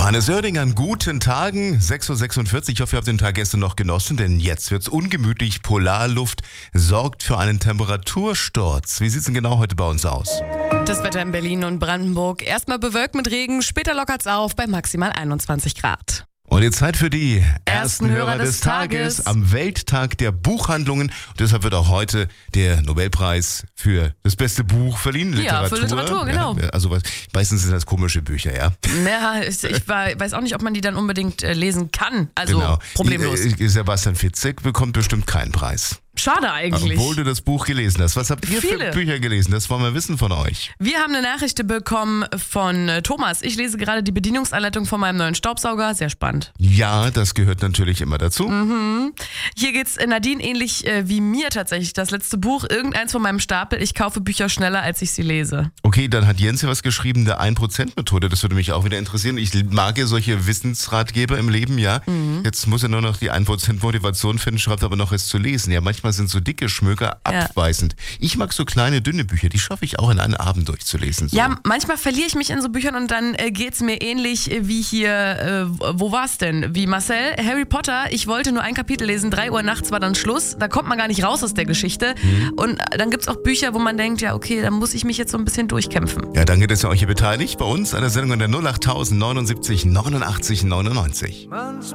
Johannes Oerding an guten Tagen, 6.46 Uhr. Ich hoffe, ihr habt den Tag gestern noch genossen, denn jetzt wird's ungemütlich. Polarluft sorgt für einen Temperatursturz. Wie sieht's denn genau heute bei uns aus? Das Wetter in Berlin und Brandenburg. Erstmal bewölkt mit Regen, später lockert's auf bei maximal 21 Grad. Und jetzt Zeit für die ersten Hörer des Tages am Welttag der Buchhandlungen. Und deshalb wird auch heute der Nobelpreis für das beste Buch verliehen. Ja, für Literatur, genau. Ja, also meistens sind das komische Bücher, ja. Ja, ich weiß auch nicht, ob man die dann unbedingt lesen kann. Also Genau. problemlos. Sebastian Fitzek bekommt bestimmt keinen Preis. Schade eigentlich. Obwohl du das Buch gelesen hast. Was habt ihr für Bücher gelesen? Das wollen wir wissen von euch. Wir haben eine Nachricht bekommen von Thomas. Ich lese gerade die Bedienungsanleitung von meinem neuen Staubsauger. Sehr spannend. Ja, das gehört natürlich immer dazu. Hier geht's Nadine ähnlich wie mir tatsächlich. Das letzte Buch, irgendeins von meinem Stapel. Ich kaufe Bücher schneller, als ich sie lese. Okay, dann hat Jens ja was geschrieben, der 1%-Methode. Das würde mich auch wieder interessieren. Ich mag ja solche Wissensratgeber im Leben, ja. Jetzt muss er nur noch die 1%-Motivation finden, schreibt aber noch es zu lesen. Ja, manchmal sind so dicke Schmöker abweisend. Ich mag so kleine, dünne Bücher, die schaffe ich auch in einem Abend durchzulesen. So. Ja, manchmal verliere ich mich in so Büchern und dann geht's mir ähnlich wie hier, wo war's denn? Wie Marcel, Harry Potter, ich wollte nur ein Kapitel lesen, 3 Uhr nachts war dann Schluss, da kommt man gar nicht raus aus der Geschichte. Und dann gibt's auch Bücher, wo man denkt, ja okay, da muss ich mich jetzt so ein bisschen durchkämpfen. Ja, danke, dass ihr euch hier beteiligt bei uns an der Sendung an der 08000 79 89 99.